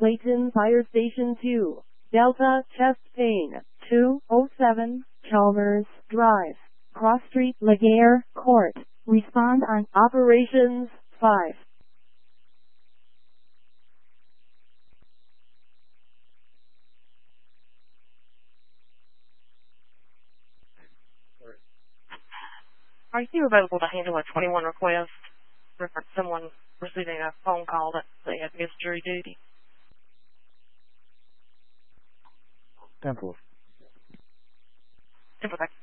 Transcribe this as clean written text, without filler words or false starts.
Clayton Fire Station 2. Delta chest pain. 207 Chalmers Drive. Cross Street, Laguerre Court. Respond on Operations 5. Are you available to handle a 21 request for someone receiving a phone call that they had missed jury duty? 10-4. 10-4, thank you.